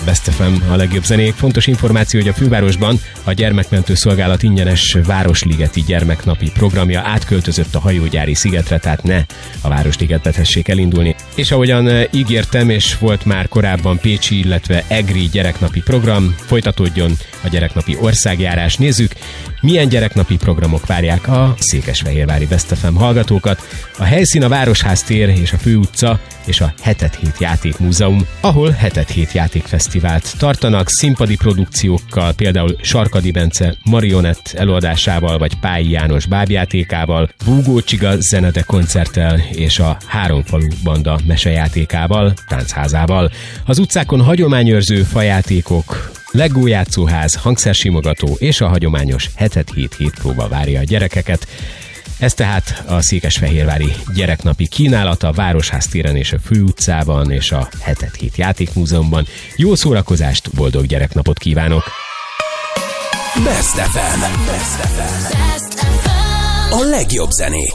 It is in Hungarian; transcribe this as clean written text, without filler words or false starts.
Best FM, a legjobb zenék. Fontos információ, hogy a fővárosban a Gyermekmentő Szolgálat ingyenes Városligeti gyermeknapi programja átköltözött a Hajógyári szigetre, tehát ne a Városligetbe tessék elindulni. És ahogyan ígértem, és volt már korábban pécsi, illetve egri gyereknapi program, folytatódjon a gyereknapi országjárás. Nézzük, milyen gyereknapi programok várják a székesfehérvári Best FM hallgatókat. A helyszín a Városház tér és a Főutca és a 7x7 játékmúzeum, ahol 7x7 játékfesztivált tartanak színpadi produkciókkal, például Sarkadi Bence marionett előadásával, vagy Pályi János bábjátékával, Búgó Csiga zenete koncerttel és a Háromfalu banda mesejátékával, táncházával. Az utcákon hagyományőrző fajátékok, Lego játszóház, hangszersimogató és a hagyományos 7x7 hétpróba várja a gyerekeket. Ez tehát a székesfehérvári gyereknapi kínálata a Városház téren és a Főutcában és a 7x7 játékmúzeumban. Jó szórakozást, boldog gyereknapot kívánok! Best FM. A legjobb zenék.